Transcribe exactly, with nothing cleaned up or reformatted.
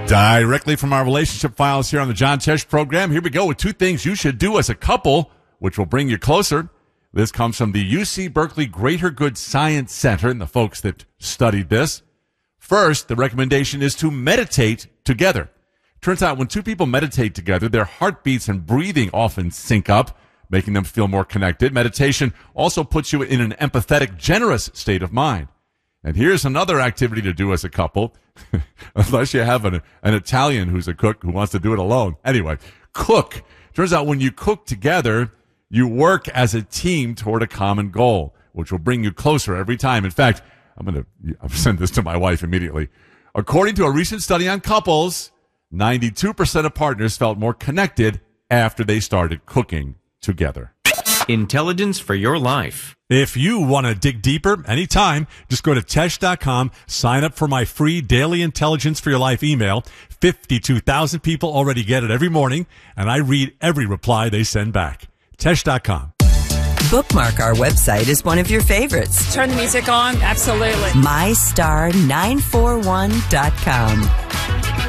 Directly from our relationship files here on the John Tesh program, here we go with two things you should do as a couple, which will bring you closer. This comes from the U C Berkeley Greater Good Science Center and the folks that studied this. First, the recommendation is to meditate together. Turns out when two people meditate together, their heartbeats and breathing often sync up, making them feel more connected. Meditation also puts you in an empathetic, generous state of mind. And here's another activity to do as a couple, unless you have an, an Italian who's a cook who wants to do it alone. Anyway, cook. Turns out when you cook together, you work as a team toward a common goal, which will bring you closer every time. In fact, I'm going to send this to my wife immediately. According to a recent study on couples, ninety-two percent of partners felt more connected after they started cooking together. Intelligence for your life. If you want to dig deeper anytime, just go to Tesh dot com, sign up for my free daily Intelligence for Your Life email. fifty-two thousand people already get it every morning, and I read every reply they send back. Tesh dot com. Bookmark our website as one of your favorites. Turn the music on. Absolutely. my star nine four one dot com.